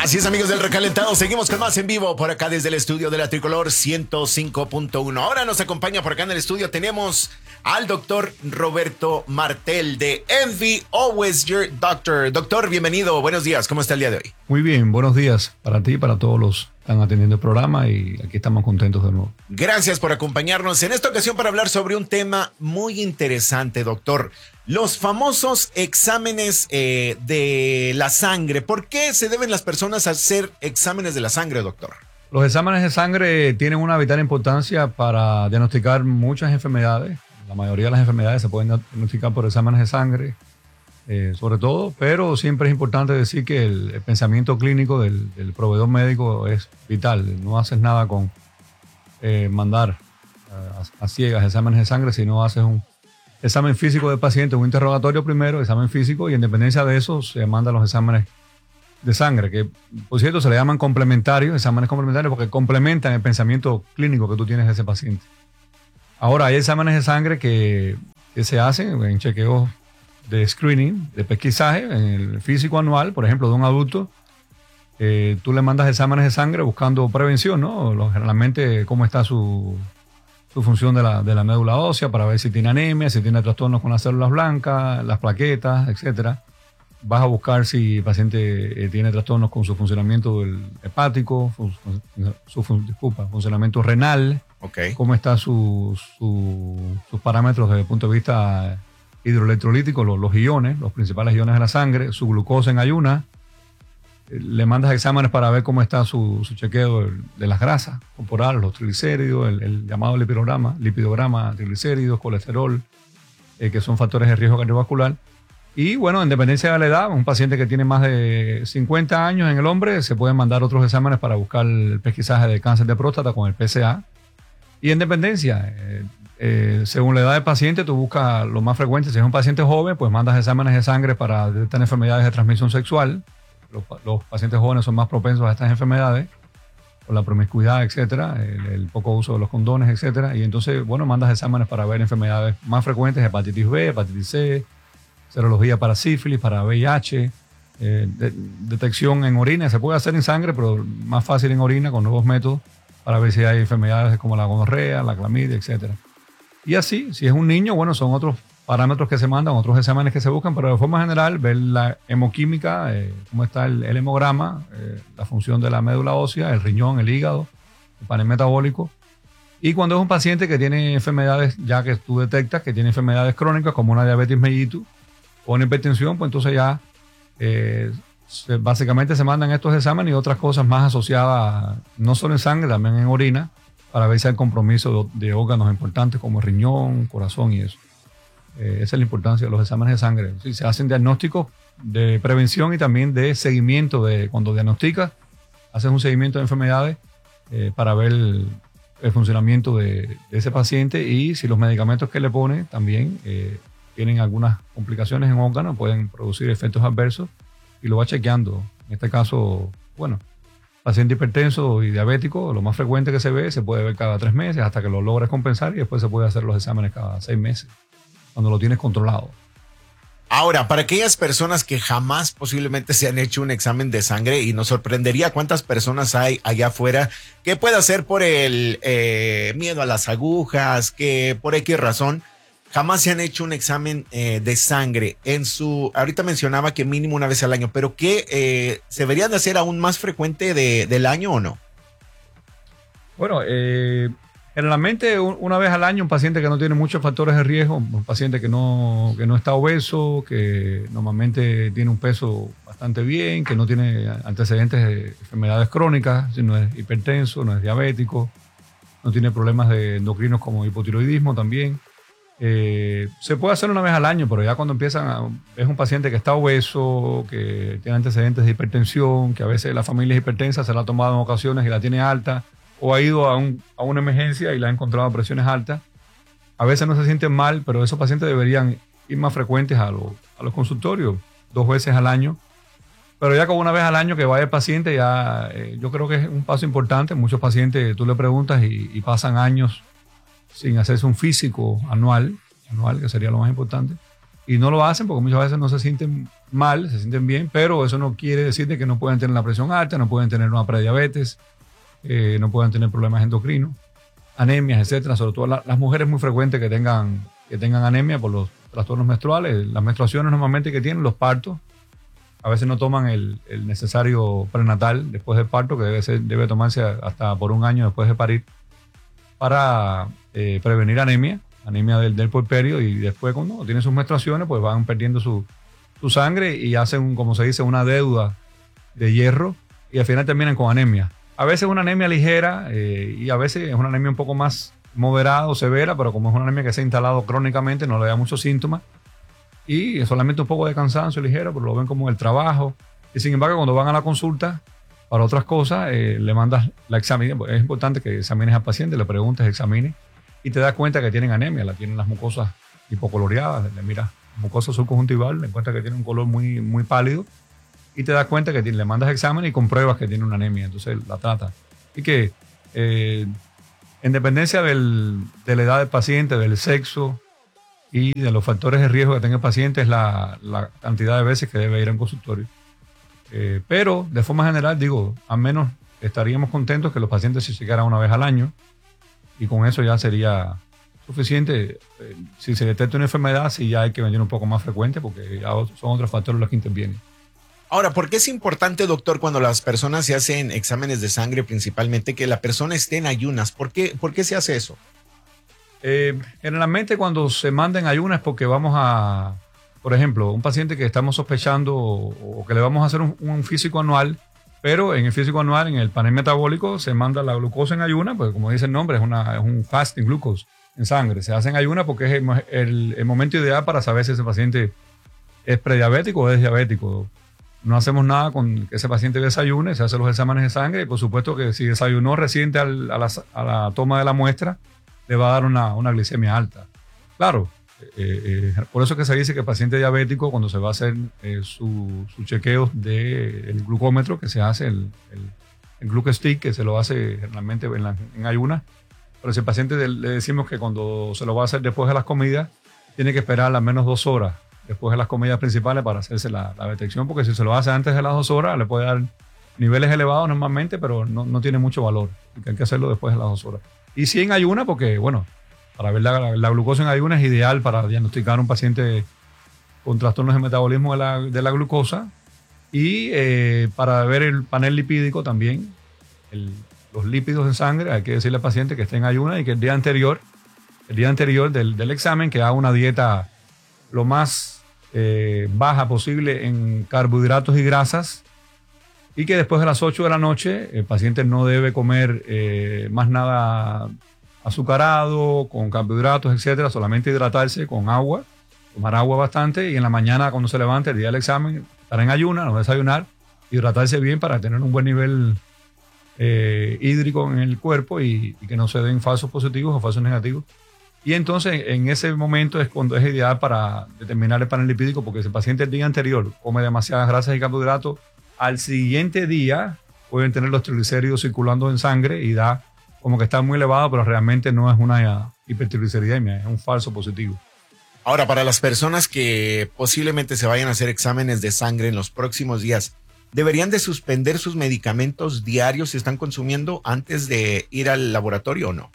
Así es, amigos del Recalentado, seguimos con más en vivo por acá desde el estudio de la Tricolor 105.1. Ahora nos acompaña por acá en el estudio, tenemos al doctor Roberto Martel de Envy Always Your Doctor. Doctor, bienvenido, buenos días, ¿cómo está el día de hoy? Muy bien, buenos días para ti y para todos los que están atendiendo el programa, y aquí estamos contentos de nuevo. Gracias por acompañarnos en esta ocasión para hablar sobre un tema muy interesante, doctor. Los famosos exámenes de la sangre. ¿Por qué se deben las personas hacer exámenes de la sangre, doctor? Los exámenes de sangre tienen una vital importancia para diagnosticar muchas enfermedades. La mayoría de las enfermedades se pueden diagnosticar por exámenes de sangre, sobre todo, pero siempre es importante decir que el pensamiento clínico del proveedor médico es vital. No haces nada con mandar a ciegas exámenes de sangre, sino haces un examen físico del paciente, un interrogatorio primero, examen físico, y en dependencia de eso se mandan los exámenes de sangre, que por cierto se le llaman complementarios, exámenes complementarios, porque complementan el pensamiento clínico que tú tienes de ese paciente. Ahora, hay exámenes de sangre que se hacen en chequeos de screening, de pesquisaje, en el físico anual, por ejemplo, de un adulto. Tú le mandas exámenes de sangre buscando prevención, ¿no? Generalmente, cómo está su función de la médula ósea, para ver si tiene anemia, si tiene trastornos con las células blancas, las plaquetas, etcétera. Vas a buscar si el paciente tiene trastornos con su funcionamiento hepático, funcionamiento renal, Okay. Cómo están sus parámetros desde el punto de vista hidroelectrolítico, los iones, los principales iones de la sangre, su glucosa en ayunas. Le mandas exámenes para ver cómo está su chequeo de las grasas corporales, los triglicéridos, el llamado lipidograma, triglicéridos, colesterol, que son factores de riesgo cardiovascular. Y bueno, en dependencia de la edad, un paciente que tiene más de 50 años en el hombre, se pueden mandar otros exámenes para buscar el pesquisaje de cáncer de próstata con el PSA. Y en dependencia, según la edad del paciente, tú buscas lo más frecuente. Si es un paciente joven, pues mandas exámenes de sangre para detectar enfermedades de transmisión sexual. Los pacientes jóvenes son más propensos a estas enfermedades, por la promiscuidad, etcétera, el poco uso de los condones, etcétera. Y entonces, bueno, mandas exámenes para ver enfermedades más frecuentes, hepatitis B, hepatitis C, serología para sífilis, para VIH, detección en orina. Se puede hacer en sangre, pero más fácil en orina con nuevos métodos para ver si hay enfermedades como la gonorrea, la clamidia, etcétera. Y así, si es un niño, bueno, son otros parámetros que se mandan, otros exámenes que se buscan, pero de forma general ver la hemoquímica, cómo está el hemograma, la función de la médula ósea, el riñón, el hígado, el panel metabólico. Y cuando es un paciente que tiene enfermedades, ya que tú detectas que tiene enfermedades crónicas como una diabetes mellitus o una hipertensión, pues entonces ya básicamente se mandan estos exámenes y otras cosas más asociadas, no solo en sangre, también en orina, para ver si hay compromiso de órganos importantes como el riñón, corazón y eso. Esa es la importancia de los exámenes de sangre. Sí, se hacen diagnósticos de prevención y también de seguimiento. Cuando diagnosticas, haces un seguimiento de enfermedades para ver el funcionamiento de ese paciente, y si los medicamentos que le pone también tienen algunas complicaciones en órganos, pueden producir efectos adversos, y lo va chequeando. En este caso, bueno, paciente hipertenso y diabético, lo más frecuente que se ve, se puede ver cada 3 meses hasta que lo logres compensar, y después se puede hacer los exámenes cada 6 meses. Cuando lo tienes controlado. Ahora, para aquellas personas que jamás posiblemente se han hecho un examen de sangre, y nos sorprendería cuántas personas hay allá afuera que puede hacer por el miedo a las agujas, que por X razón jamás se han hecho un examen de sangre. Ahorita mencionaba que mínimo una vez al año, pero ¿qué se deberían de hacer aún más frecuente del año o no? Bueno, generalmente una vez al año, un paciente que no tiene muchos factores de riesgo, un paciente que no está obeso, que normalmente tiene un peso bastante bien, que no tiene antecedentes de enfermedades crónicas, si no es hipertenso, no es diabético, no tiene problemas de endocrinos como hipotiroidismo también. Se puede hacer una vez al año, pero ya cuando es un paciente que está obeso, que tiene antecedentes de hipertensión, que a veces la familia es hipertensa, se la ha tomado en ocasiones y la tiene alta, o ha ido a una emergencia y le ha encontrado presiones altas. A veces no se sienten mal, pero esos pacientes deberían ir más frecuentes a los consultorios, 2 veces al año. Pero ya con una vez al año que vaya el paciente, ya yo creo que es un paso importante. Muchos pacientes tú le preguntas y pasan años sin hacerse un físico anual, que sería lo más importante. y no lo hacen porque muchas veces no se sienten mal, se sienten bien, pero eso no quiere decir de que no pueden tener la presión alta, no pueden tener una prediabetes, no pueden tener problemas endocrinos, anemias, etcétera. Sobre todo las mujeres es muy frecuente que tengan anemia por los trastornos menstruales, las menstruaciones normalmente que tienen, los partos. A veces no toman el necesario prenatal después del parto, que debe tomarse hasta por un año después de parir, para prevenir anemia del puerperio, y después cuando tienen sus menstruaciones pues van perdiendo su sangre y hacen, como se dice, una deuda de hierro y al final terminan con anemia. A veces es una anemia ligera y a veces es una anemia un poco más moderada o severa, pero como es una anemia que se ha instalado crónicamente no le da muchos síntomas y solamente un poco de cansancio ligero, pero lo ven como el trabajo. Y sin embargo, cuando van a la consulta para otras cosas, le mandas la examen. Es importante que examines al paciente, le preguntes, examines y te das cuenta que tienen anemia, la tienen las mucosas hipocoloreadas, le miras mucosa subconjuntival, le encuentras que tiene un color muy, muy pálido y te das cuenta que le mandas examen y compruebas que tiene una anemia, entonces la trata. Y que en dependencia de la edad del paciente, del sexo y de los factores de riesgo que tenga el paciente es la cantidad de veces que debe ir a un consultorio. Pero de forma general, digo, al menos estaríamos contentos que los pacientes se chequearan una vez al año y con eso ya sería suficiente. Si se detecta una enfermedad, sí ya hay que venir un poco más frecuente porque ya son otros factores los que intervienen. Ahora, ¿por qué es importante, doctor, cuando las personas se hacen exámenes de sangre, principalmente, que la persona esté en ayunas? ¿Por qué se hace eso? Generalmente cuando se manda en ayunas es porque vamos a, por ejemplo, un paciente que estamos sospechando o que le vamos a hacer un físico anual, pero en el físico anual, en el panel metabólico, se manda la glucosa en ayuna, pues como dice el nombre, es un fasting glucose en sangre. Se hace en ayuna porque es el momento ideal para saber si ese paciente es prediabético o es diabético. No hacemos nada con que ese paciente desayune, se hacen los exámenes de sangre y por supuesto que si desayunó reciente a la toma de la muestra, le va a dar una glicemia alta. Claro, por eso es que se dice que el paciente diabético, cuando se va a hacer su chequeo del glucómetro, que se hace el glucostick, que se lo hace generalmente en ayunas, pero si el paciente le decimos que cuando se lo va a hacer después de las comidas, tiene que esperar al menos 2 horas después de las comidas principales para hacerse la detección, porque si se lo hace antes de las 2 horas, le puede dar niveles elevados normalmente, pero no tiene mucho valor. Hay que hacerlo después de las 2 horas. Y sí en ayuna, porque, bueno, para ver la glucosa en ayuna es ideal para diagnosticar a un paciente con trastornos de metabolismo de la glucosa y para ver el panel lipídico también, los lípidos en sangre. Hay que decirle al paciente que esté en ayuna y que el día anterior del examen, que haga una dieta lo más baja posible en carbohidratos y grasas y que después de las 8 de la noche el paciente no debe comer más nada azucarado, con carbohidratos, etcétera, solamente hidratarse con agua, tomar agua bastante y en la mañana cuando se levante el día del examen estar en ayuna, no desayunar, hidratarse bien para tener un buen nivel hídrico en el cuerpo y que no se den falsos positivos o falsos negativos. Y entonces en ese momento es cuando es ideal para determinar el panel lipídico, porque si el paciente el día anterior come demasiadas grasas y carbohidratos, al siguiente día pueden tener los triglicéridos circulando en sangre y da como que está muy elevado, pero realmente no es una hipertrigliceridemia, es un falso positivo. Ahora, para las personas que posiblemente se vayan a hacer exámenes de sangre en los próximos días, ¿deberían de suspender sus medicamentos diarios si están consumiendo antes de ir al laboratorio o no?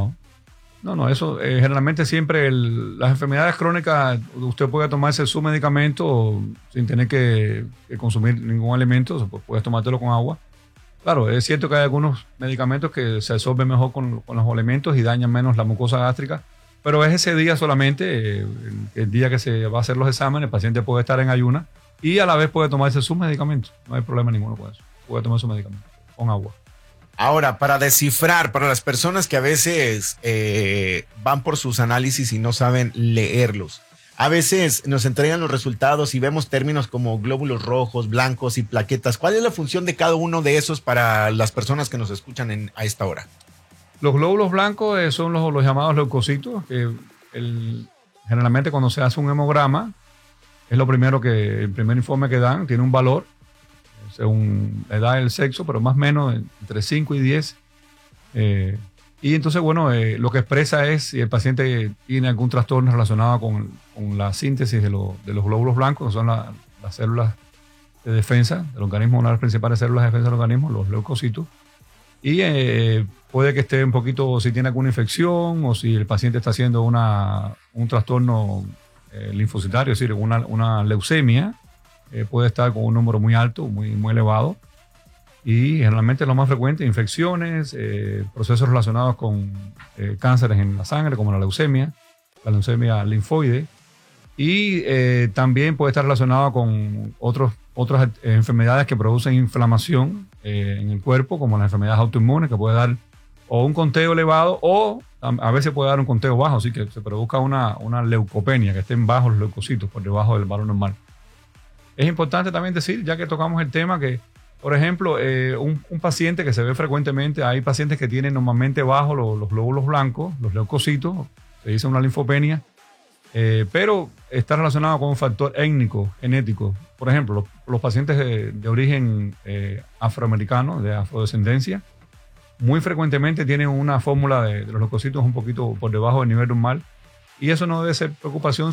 No, eso generalmente siempre las enfermedades crónicas, usted puede tomarse su medicamento sin tener que consumir ningún alimento, puedes tomártelo con agua. Claro, es cierto que hay algunos medicamentos que se absorben mejor con los alimentos y dañan menos la mucosa gástrica, pero es ese día solamente, el día que se va a hacer los exámenes, el paciente puede estar en ayuna y a la vez puede tomarse sus medicamentos. No hay problema ninguno con eso. Puede tomar su medicamento con agua. Ahora, para descifrar, para las personas que a veces van por sus análisis y no saben leerlos, a veces nos entregan los resultados y vemos términos como glóbulos rojos, blancos y plaquetas. ¿Cuál es la función de cada uno de esos para las personas que nos escuchan a esta hora? Los glóbulos blancos son los llamados leucocitos, que generalmente cuando se hace un hemograma, es el primer informe que dan, tiene un valor, según la edad y el sexo, pero más o menos entre 5 y 10 Y entonces, bueno, lo que expresa es si el paciente tiene algún trastorno relacionado con la síntesis de los glóbulos blancos, que son las células de defensa del organismo, una de las principales células de defensa del organismo, los leucocitos. Y puede que esté un poquito, si tiene alguna infección o si el paciente está haciendo un trastorno linfocitario, es decir, una leucemia, puede estar con un número muy alto, muy elevado. Y generalmente lo más frecuente, infecciones, procesos relacionados con cánceres en la sangre, como la leucemia linfoide. Y también puede estar relacionado con otras enfermedades que producen inflamación en el cuerpo, como las enfermedades autoinmunes, que puede dar o un conteo elevado o a veces puede dar un conteo bajo, así que se produzca una leucopenia, que estén bajos los leucocitos, por debajo del valor normal. Es importante también decir, ya que tocamos el tema, que por ejemplo, un paciente que se ve frecuentemente, hay pacientes que tienen normalmente bajos los glóbulos blancos, los leucocitos, se dice una linfopenia, pero está relacionado con un factor étnico, genético. Por ejemplo, los pacientes de origen afroamericano, de afrodescendencia, muy frecuentemente tienen una fórmula de los leucocitos un poquito por debajo del nivel normal, y eso no debe ser preocupación